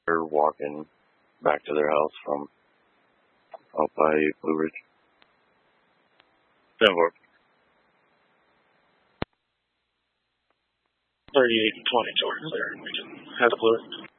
They're walking back to their house from out by Blue Ridge. 10-4. 38 and 20 towards there. We can head up Blue Ridge.